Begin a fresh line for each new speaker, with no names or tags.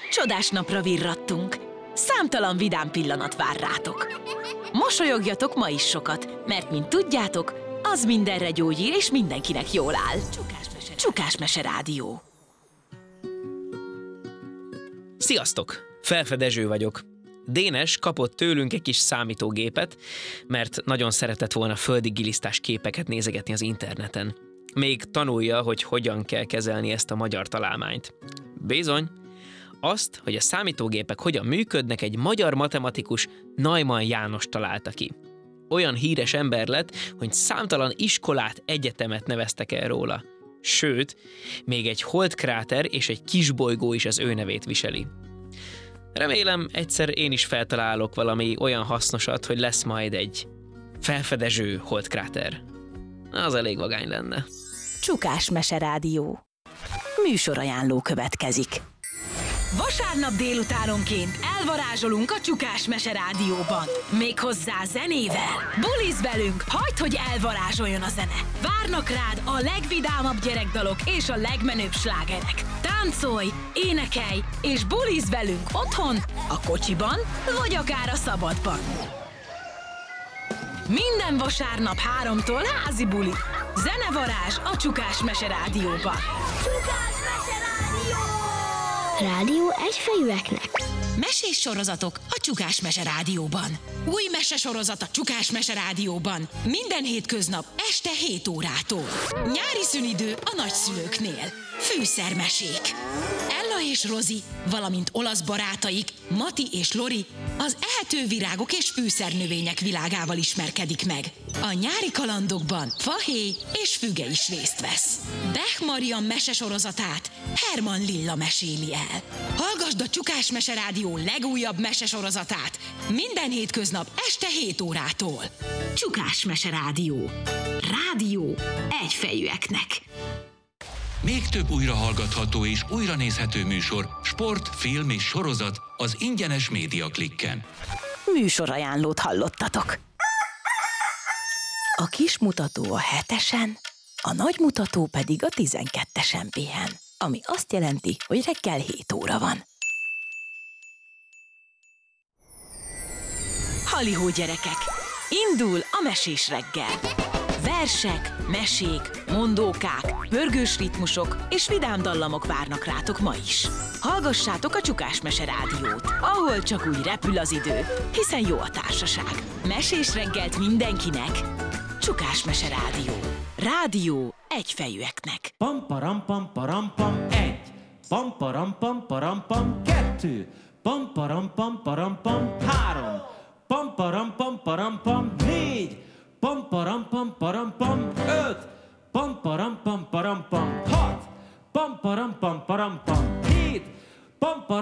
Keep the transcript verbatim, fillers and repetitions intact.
Csodás napra virrattunk. Számtalan vidám pillanat vár rátok. Mosolyogjatok ma is sokat, mert mint tudjátok, az mindenre gyógyír és mindenkinek jól áll. Csukásmese, Csukásmese Rádió.
Sziasztok! Felfedező vagyok. Dénes kapott tőlünk egy kis számítógépet, mert nagyon szeretett volna földi gilisztás képeket nézegetni az interneten. Még tanulja, hogy hogyan kell kezelni ezt a magyar találmányt. Bizony, azt, hogy a számítógépek hogyan működnek, egy magyar matematikus, Neumann János találta ki. Olyan híres ember lett, hogy számtalan iskolát, egyetemet neveztek el róla. Sőt, még egy holdkráter és egy kisbolygó is az ő nevét viseli. Remélem, egyszer én is feltalálok valami olyan hasznosat, hogy lesz majd egy felfedező holdkráter. Az elég vagány lenne.
Csukásmese Rádió. Műsorajánló következik. Vasárnap délutánonként elvarázsolunk a Csukásmese Rádióban. Méghozzá zenével. Buliz velünk, hagyd, hogy elvarázsoljon a zene. Várnak rád a legvidámabb gyerekdalok és a legmenőbb slágerek. Táncolj, énekelj és buliz velünk otthon, a kocsiban vagy akár a szabadban. Minden vasárnap háromtól házi buli. Zenevarázs a Csukásmese Rádióban.
Csukásmese Rádió! Rádió egyfejűeknek.
Mesés sorozatok a Csukásmese Rádióban. Új mesesorozat a Csukásmese Rádióban. Minden hétköznap este hét órától. Nyári szünidő a nagyszülőknél. Fűszermesék. Ella és Rozi, valamint olasz barátaik, Mati és Lori az ehető virágok és fűszernövények világával ismerkedik meg. A nyári kalandokban fahéj és füge is részt vesz. Bech Marian mesesorozatát Herman Lilla meséli el. Hallgasd a Csukásmese Rádió legújabb mesesorozatát minden hétköznap este hét órától. Csukásmese Rádió. Rádió egyfejűeknek.
Még több újrahallgatható és újranézhető műsor, sport, film és sorozat az ingyenes Média Klikken.
Műsorajánlót hallottatok. A kis mutató a hetesen, a nagy mutató pedig a tizenkettesen pihen, ami azt jelenti, hogy reggel hét óra van. Halihó gyerekek! Indul a mesés reggel! Versek, mesék, mondókák, pörgős ritmusok és vidám dallamok várnak rátok ma is. Hallgassátok a Csukásmese Rádiót, ahol csak úgy repül az idő, hiszen jó a társaság. Mesés reggelt mindenkinek! Csukásmese Rádió. Rádió egyfejűeknek.
Pam param pam param pam egy, pam param pam param pam kettő, pam param pam param pam három, pam param pam param pam négy, pam param pam param pam öt, pam param pam param pam hat, pam param pam param pam hét, pam param